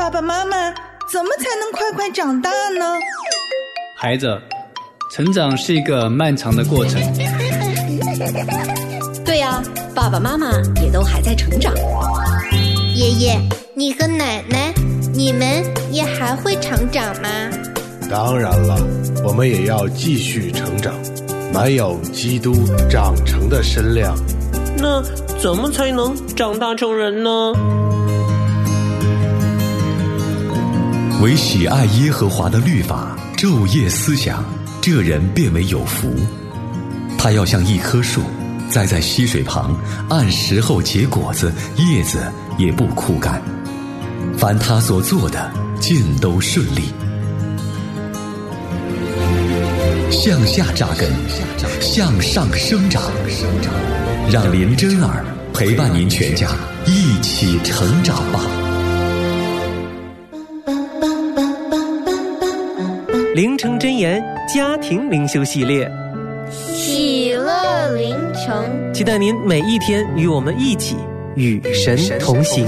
爸爸妈妈，怎么才能快快长大呢？ 孩子，成长是一个漫长的过程。 对呀，爸爸妈妈也都还在成长。 爷爷，你和奶奶，你们也还会成长吗？ 当然了，我们也要继续成长，满有基督长成的身量。 那怎么才能长大成人呢？ 唯喜爱耶和华的律法，昼夜思想，这人便为有福。他要像一棵树，栽在溪水旁，按时候结果子，叶子也不枯干。凡他所做的，尽都顺利。向下扎根，向上生长，让林真儿陪伴您全家一起成长吧。 灵城真言家庭灵修系列， 喜乐灵城， 期待您每一天与我们一起与神同行。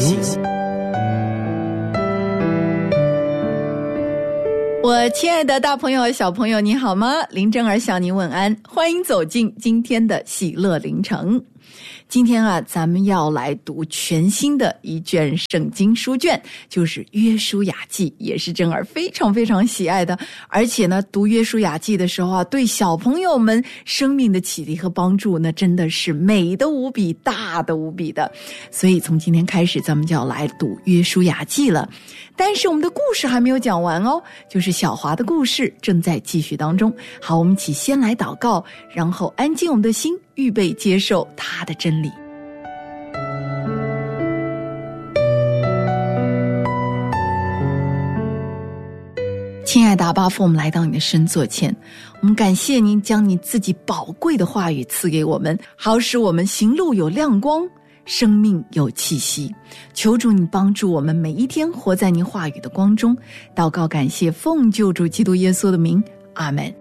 我亲爱的大朋友小朋友你好吗？林真儿向您问安，欢迎走进今天的喜乐灵城。今天咱们要来读全新的一卷圣经书卷，就是约书亚记，也是真儿非常非常喜爱的。而且呢，读约书亚记的时候对小朋友们生命的启迪和帮助呢，真的是美的无比，大的无比的。所以从今天开始，咱们就要来读约书亚记了。但是我们的故事还没有讲完哦，就是小华的故事正在继续当中。好，我们一起先来祷告，然后安静我们的心，预备接受他的真理。亲爱的阿爸父，我们来到你的圣座前，我们感谢您将你自己宝贵的话语赐给我们，好使我们行路有亮光，生命有气息。求主你帮助我们每一天活在您话语的光中，祷告感谢奉救主基督耶稣的名，阿们。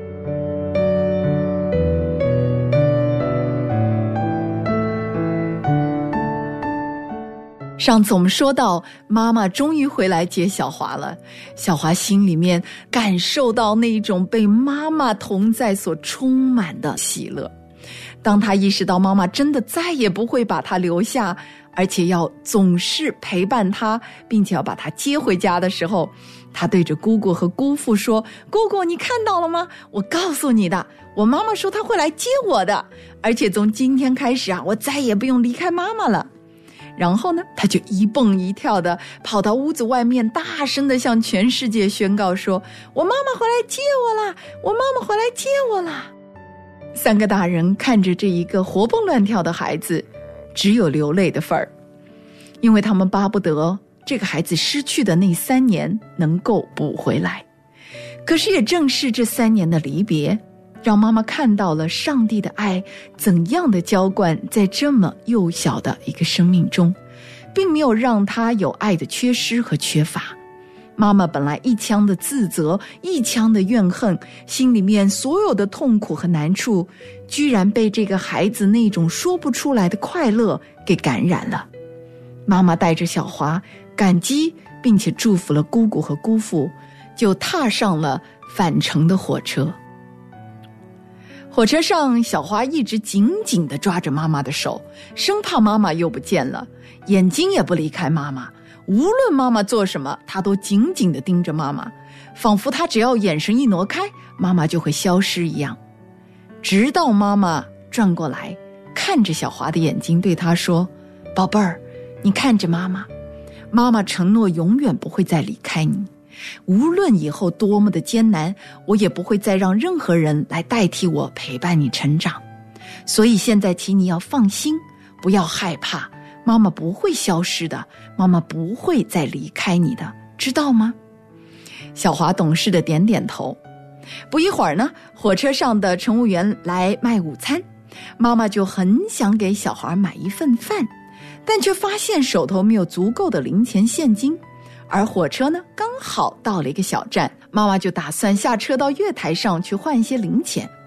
上次我们说到妈妈终于回来接小华了，小华心里面感受到那种被妈妈同在所充满的喜乐。当他意识到妈妈真的再也不会把他留下，而且要总是陪伴他，并且要把他接回家的时候，他对着姑姑和姑父说，姑姑你看到了吗？我告诉你的，我妈妈说她会来接我的，而且从今天开始我再也不用离开妈妈了。然后呢，他就一蹦一跳的跑到屋子外面，大声的向全世界宣告说，我妈妈回来接我啦，我妈妈回来接我啦。三个大人看着这一个活蹦乱跳的孩子，只有流泪的份儿，因为他们巴不得这个孩子失去的那3年能够补回来。可是也正是这3年的离别，让妈妈看到了上帝的爱怎样的浇灌在这么幼小的一个生命中，并没有让他有爱的缺失和缺乏。妈妈本来一腔的自责，一腔的怨恨，心里面所有的痛苦和难处，居然被这个孩子那种说不出来的快乐给感染了。妈妈带着小华感激并且祝福了姑姑和姑父，就踏上了返程的火车。火车上，小华一直紧紧地抓着妈妈的手，生怕妈妈又不见了，眼睛也不离开妈妈。无论妈妈做什么，他都紧紧地盯着妈妈，仿佛他只要眼神一挪开，妈妈就会消失一样。直到妈妈转过来，看着小华的眼睛对他说，宝贝儿，你看着妈妈，妈妈承诺永远不会再离开你，无论以后多么的艰难，我也不会再让任何人来代替我陪伴你成长。所以现在请你要放心，不要害怕，妈妈不会消失的，妈妈不会再离开你的，知道吗？小华懂事的点点头。不一会儿呢，火车上的乘务员来卖午餐，妈妈就很想给小华买一份饭，但却发现手头没有足够的零钱现金，而火车呢刚好到了一个小站，妈妈就打算下车到月台上去换一些零钱。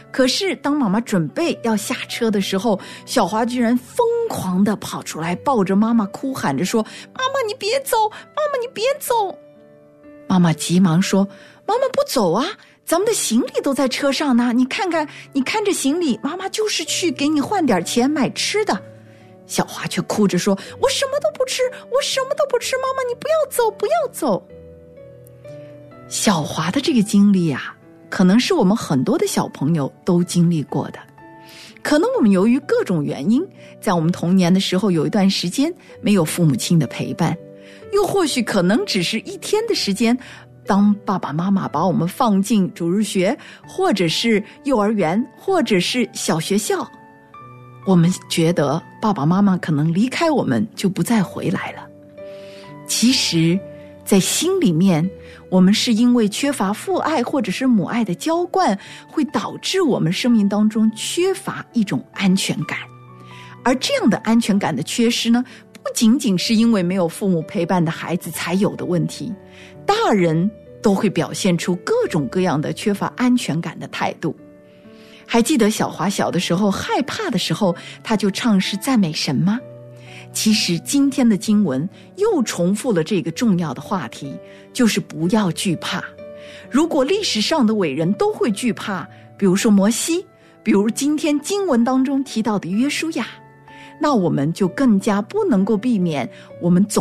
可是当妈妈准备要下车的时候，小华居然疯狂地跑出来，抱着妈妈哭喊着说：妈妈你别走，妈妈你别走。妈妈急忙说：妈妈不走啊，咱们的行李都在车上呢，你看看，你看着行李，妈妈就是去给你换点钱买吃的。小华却哭着说：我什么都不吃，我什么都不吃，妈妈你不要走，不要走。小华的这个经历啊，可能是我们很多的小朋友都经历过的。可能我们由于各种原因，在我们童年的时候有一段时间没有父母亲的陪伴，又或许可能只是一天的时间，当爸爸妈妈把我们放进主日学，或者是幼儿园，或者是小学校，我们觉得爸爸妈妈可能离开我们就不再回来了。其实在心里面，我们是因为缺乏父爱或者是母爱的浇灌，会导致我们生命当中缺乏一种安全感。而这样的安全感的缺失呢，不仅仅是因为没有父母陪伴的孩子才有的问题，大人都会表现出各种各样的缺乏安全感的态度。还记得小华小的时候害怕的时候，他就唱诗赞美神吗？其实今天的经文又重复了这个重要的话题，就是不要惧怕。如果历史上的伟人都会惧怕，比如说摩西，比如今天经文当中提到的约书亚，那我们就更加不能够避免我们总